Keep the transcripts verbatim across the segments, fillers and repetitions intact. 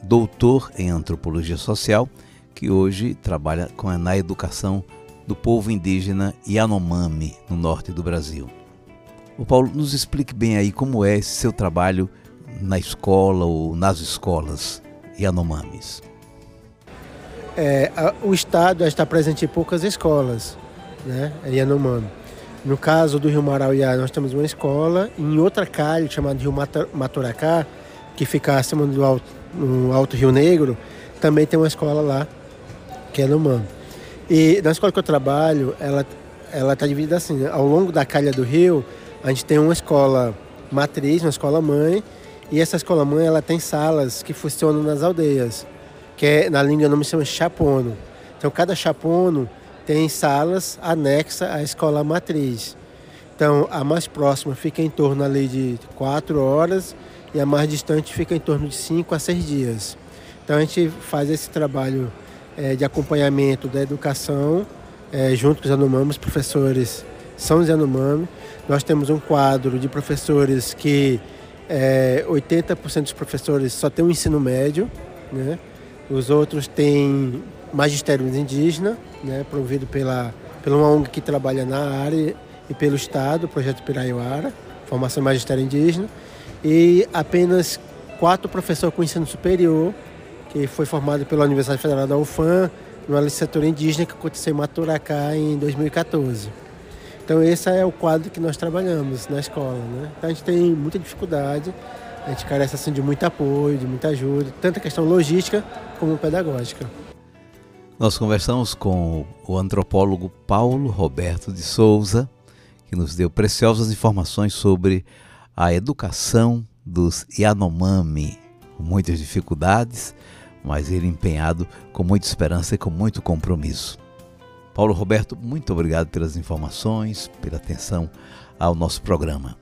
doutor em antropologia social, que hoje trabalha com a, na educação do povo indígena Yanomami, no norte do Brasil. O Paulo, nos explique bem aí como é esse seu trabalho na escola ou nas escolas Yanomamis. É, a, o Estado está presente em poucas escolas, né, Yanomami. No caso do Rio Marauiá, nós temos uma escola, em outra calha chamada Rio Maturacá, que fica acima do alto, no Alto Rio Negro, também tem uma escola lá, que é Yanomami. E na escola que eu trabalho, ela ela está dividida assim, ao longo da calha do rio, a gente tem uma escola matriz, uma escola mãe, e essa escola mãe ela tem salas que funcionam nas aldeias, que é, na língua não me chama chapono. Então cada chapono tem salas anexas à escola matriz. Então a mais próxima fica em torno ali de quatro horas e a mais distante fica em torno de cinco a seis dias. Então a gente faz esse trabalho é, de acompanhamento da educação é, junto com os Yanomamis, professores são os Yanomami. Nós temos um quadro de professores que é, oitenta por cento dos professores só tem o ensino médio, né? Os outros têm magistério indígena, né? Promovido pela, pela uma O N G que trabalha na área e pelo Estado, o Projeto Piraiuara, formação magistério indígena. E apenas quatro professores com ensino superior, que foi formado pela Universidade Federal da U F A M, numa licenciatura indígena que aconteceu em Maturacá em dois mil e quatorze. Então esse é o quadro que nós trabalhamos na escola, né? Então a gente tem muita dificuldade, a gente carece assim, de muito apoio, de muita ajuda, tanto a questão logística como pedagógica. Nós conversamos com o antropólogo Paulo Roberto de Souza, que nos deu preciosas informações sobre a educação dos Yanomami, com muitas dificuldades, mas ele empenhado com muita esperança e com muito compromisso. Paulo Roberto, muito obrigado pelas informações, pela atenção ao nosso programa.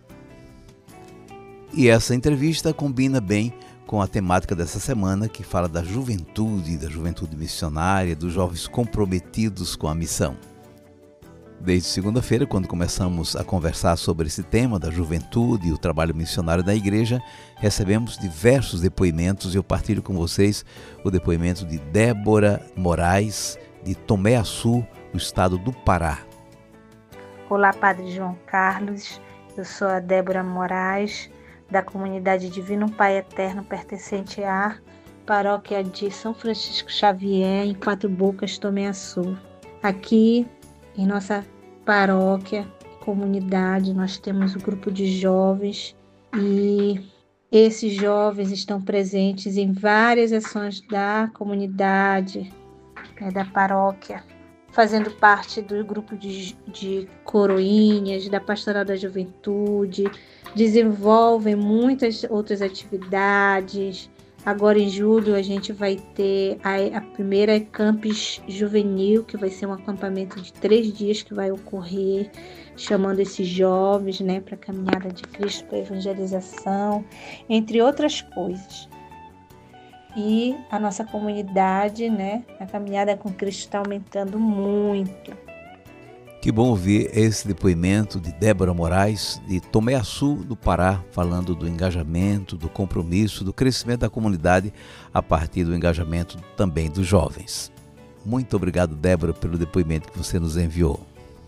E essa entrevista combina bem com a temática dessa semana, que fala da juventude, da juventude missionária, dos jovens comprometidos com a missão. Desde segunda-feira, quando começamos a conversar sobre esse tema da juventude e o trabalho missionário da igreja, recebemos diversos depoimentos e eu partilho com vocês o depoimento de Débora Moraes, de Tomé Açu, no estado do Pará. Olá, Padre João Carlos. Eu sou a Débora Moraes, da comunidade Divino Pai Eterno, pertencente à paróquia de São Francisco Xavier, em Quatro Bocas, Tomé Açu. Aqui, em nossa paróquia, comunidade, nós temos um grupo de jovens e esses jovens estão presentes em várias ações da comunidade, né, da paróquia, fazendo parte do grupo de, de coroinhas, da pastoral da juventude, desenvolvem muitas outras atividades. Agora em julho a gente vai ter a, a primeira Campus Juvenil, que vai ser um acampamento de três dias que vai ocorrer, chamando esses jovens, né, para a caminhada de Cristo, para a evangelização, entre outras coisas. E a nossa comunidade, né, a caminhada com Cristo está aumentando muito. Que bom ouvir esse depoimento de Débora Moraes, de Tomé Açu, do Pará, falando do engajamento, do compromisso, do crescimento da comunidade a partir do engajamento também dos jovens. Muito obrigado, Débora, pelo depoimento que você nos enviou.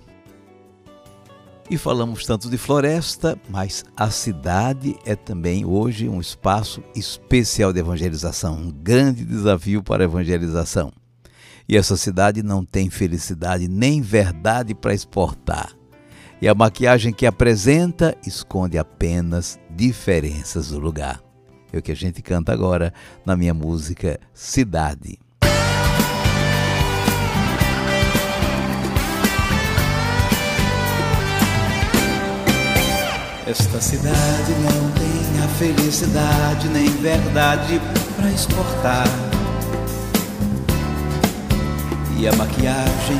E falamos tanto de floresta, mas a cidade é também hoje um espaço especial de evangelização, um grande desafio para a evangelização. E essa cidade não tem felicidade nem verdade para exportar. E a maquiagem que apresenta esconde apenas diferenças do lugar. É o que a gente canta agora na minha música Cidade. Esta cidade não tem a felicidade nem verdade para exportar. E a maquiagem